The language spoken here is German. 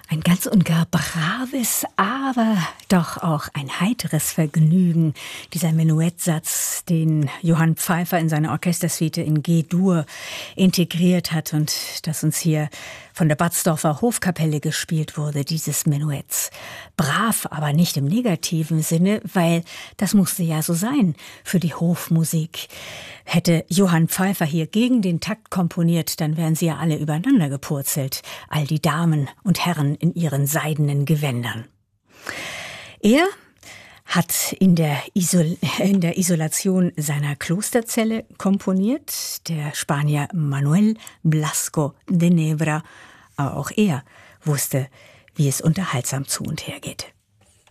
Ein ganz und gar braves, aber doch auch ein heiteres Vergnügen. Dieser Menuettsatz, den Johann Pfeiffer in seiner Orchestersuite in G-Dur integriert hat und das uns hier von der Batzdorfer Hofkapelle gespielt wurde, dieses Menuetts. Brav, aber nicht im negativen Sinne, weil das musste ja so sein für die Hofmusik. Hätte Johann Pfeiffer hier gegen den Takt komponiert, dann wären sie ja alle übereinander gepurzelt, all die Damen und Herren in ihren seidenen Gewändern. Er hat in der Isolation seiner Klosterzelle komponiert, der Spanier Manuel Blasco de Nebra. Aber auch er wusste, wie es unterhaltsam zu und her geht.